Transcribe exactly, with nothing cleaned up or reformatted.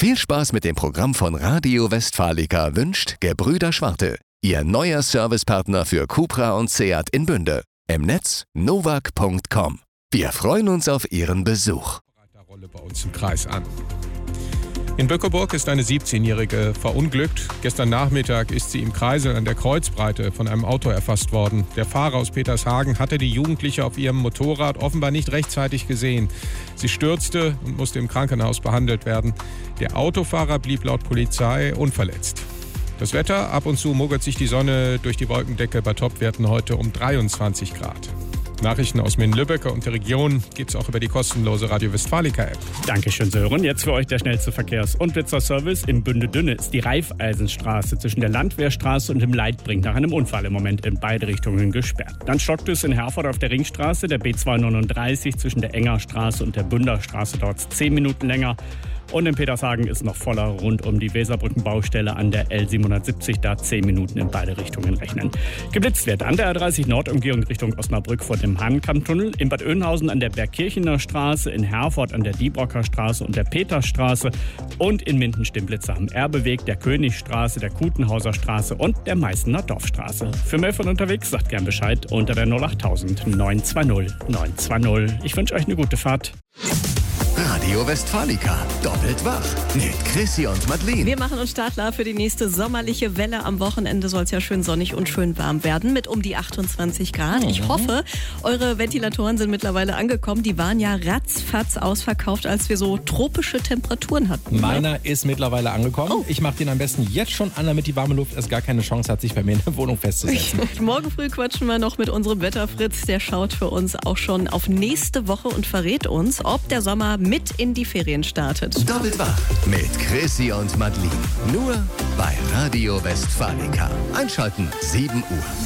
Viel Spaß mit dem Programm von Radio Westfalica wünscht Gebrüder Schwarte, Ihr neuer Servicepartner für Cupra und Seat in Bünde. Im Netz novak punkt com. Wir freuen uns auf Ihren Besuch. Rolle bei uns im Kreis an. In Böckeburg ist eine siebzehnjährige verunglückt. Gestern Nachmittag ist sie im Kreisel an der Kreuzbreite von einem Auto erfasst worden. Der Fahrer aus Petershagen hatte die Jugendliche auf ihrem Motorrad offenbar nicht rechtzeitig gesehen. Sie stürzte und musste im Krankenhaus behandelt werden. Der Autofahrer blieb laut Polizei unverletzt. Das Wetter, ab und zu mogelt sich die Sonne durch die Wolkendecke bei Topwerten heute um dreiundzwanzig Grad. Nachrichten aus Minden-Lübbecke und der Region gibt's auch über die kostenlose Radio Westfalica-App. Dankeschön, Sören. Jetzt für euch der schnellste Verkehrs- und Blitzerservice. In Bünde-Dünne ist die Raiffeisenstraße zwischen der Landwehrstraße und dem Leitbrink nach einem Unfall im Moment in beide Richtungen gesperrt. Dann stockt es in Herford auf der Ringstraße, der B zweihundertneununddreißig zwischen der Engerstraße und der Bünderstraße, dort zehn Minuten länger. Und in Petershagen ist noch voller rund um die Weserbrückenbaustelle an der L siebenhundertsiebzig, da zehn Minuten in beide Richtungen rechnen. Geblitzt wird an der R dreißig Nordumgehung Richtung Osnabrück vor dem Hahnkammtunnel, in Bad Oeynhausen an der Bergkirchener Straße, in Herford an der Diebrocker Straße und der Petersstraße und in Minden-Stimblitze am Erbeweg, der Königstraße, der Kutenhauser Straße und der Meißener Dorfstraße. Für mehr von unterwegs sagt gern Bescheid unter der null achttausend neun zwei null neun zwei null. Ich wünsche euch eine gute Fahrt. Radio Westfalica, doppelt wach mit Chrissy und Madeleine. Wir machen uns Startler für die nächste sommerliche Welle. Am Wochenende soll es ja schön sonnig und schön warm werden mit um die achtundzwanzig Grad. Ich hoffe, eure Ventilatoren sind mittlerweile angekommen. Die waren ja ratzfatz ausverkauft, als wir so tropische Temperaturen hatten. Meiner oder? Ist mittlerweile angekommen. Oh. Ich mache den am besten jetzt schon an, damit die warme Luft erst gar keine Chance hat, sich bei mir in der Wohnung festzusetzen. Morgen früh quatschen wir noch mit unserem Wetterfritz. Der schaut für uns auch schon auf nächste Woche und verrät uns, ob der Sommer mit in die Ferien startet. Doppelt wach mit Chrissy und Madeleine. Nur bei Radio Westfalica. Einschalten, sieben Uhr.